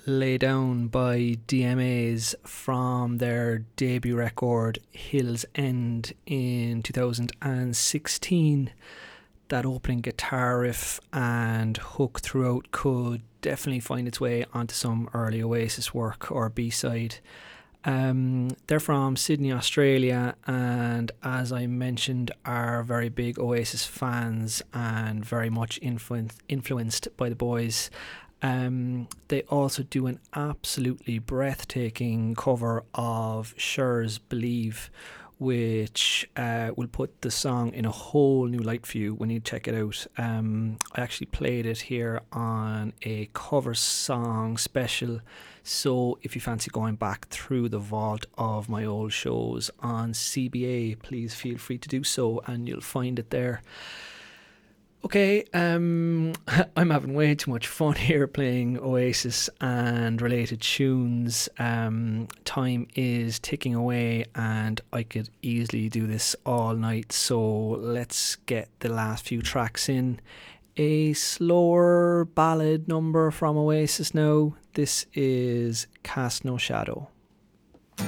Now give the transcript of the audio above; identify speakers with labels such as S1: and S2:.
S1: Lay Down by DMAs from their debut record Hill's End in 2016. That opening guitar riff and hook throughout could definitely find its way onto some early Oasis work or B-side. They're from Sydney, Australia, and as I mentioned, are very big Oasis fans and very much influenced by the boys. They also do an absolutely breathtaking cover of Cher's Believe, which will put the song in a whole new light for you when you check it out. I actually played it here on a cover song special, so if you fancy going back through the vault of my old shows on CBA, please feel free to do so and you'll find it there. Okay, I'm having way too much fun here playing Oasis and related tunes. Time is ticking away and I could easily do this all night, so let's get the last few tracks in. A slower ballad number from Oasis now. This is Cast No Shadow.